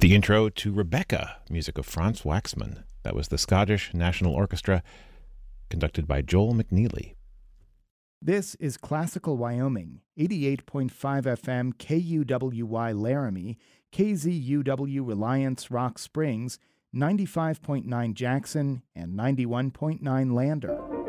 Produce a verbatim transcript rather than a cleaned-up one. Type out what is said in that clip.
The intro to Rebecca, music of Franz Waxman. That was the Scottish National Orchestra, conducted by Joel McNeely. This is Classical Wyoming, eighty-eight point five F M K U W Y Laramie, K Z U W Reliance Rock Springs, ninety-five point nine Jackson, and ninety-one point nine Lander.